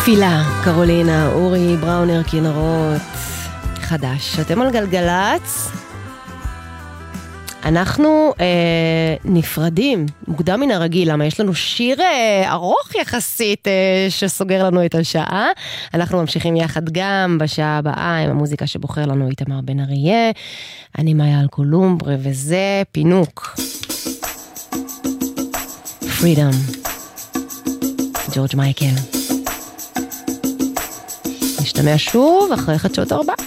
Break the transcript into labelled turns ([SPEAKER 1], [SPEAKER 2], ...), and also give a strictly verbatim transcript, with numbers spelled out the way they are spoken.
[SPEAKER 1] תפילה, קרולינה, אורי בראונר, כינרות, חדש. אתם על גלגלץ. אנחנו אה, נפרדים, מוקדם מן הרגיל, למה יש לנו שיר אה, ארוך יחסית אה, שסוגר לנו את השעה. אנחנו ממשיכים יחד גם בשעה הבאה עם המוזיקה שבוחר לנו איתמר בן אריה. אני מאיה אלקולומברה, וזה פינוק. פרידום. ג'ורג' מייקל. נשתמע שוב אחרי חדשות ארבע.